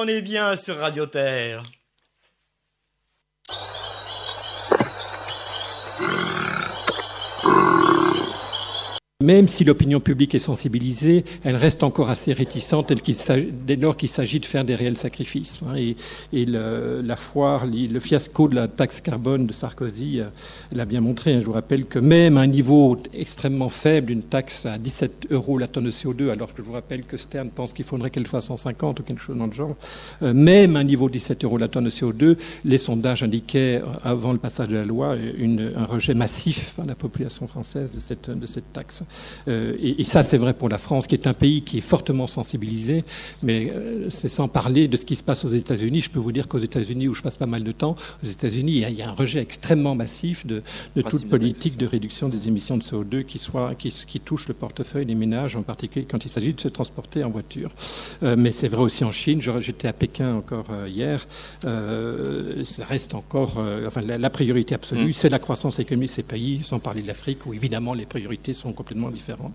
on est bien sur Radio Terre. Même si l'opinion publique est sensibilisée, elle reste encore assez réticente dès lors qu'il s'agit de faire des réels sacrifices. Et la foire, le fiasco de la taxe carbone de Sarkozy l'a bien montré. Je vous rappelle que même à un niveau extrêmement faible, une taxe à 17 € la tonne de CO2, alors que je vous rappelle que Stern pense qu'il faudrait qu'elle soit 150 ou quelque chose dans le genre, même à un niveau de 17 € la tonne de CO2, les sondages indiquaient, avant le passage de la loi, un rejet massif par la population française de cette taxe. Et ça, c'est vrai pour la France, qui est un pays qui est fortement sensibilisé, mais c'est sans parler de ce qui se passe aux États-Unis. Je peux vous dire qu'aux États-Unis, où je passe pas mal de temps, aux États-Unis, il y a un rejet extrêmement massif de toute politique de réduction des émissions de CO2 qui touche le portefeuille des ménages, en particulier quand il s'agit de se transporter en voiture. Mais c'est vrai aussi en Chine. J'étais à Pékin encore hier. Ça reste encore... la priorité absolue, c'est la croissance économique de ces pays, sans parler de l'Afrique, où évidemment les priorités sont complètement différentes.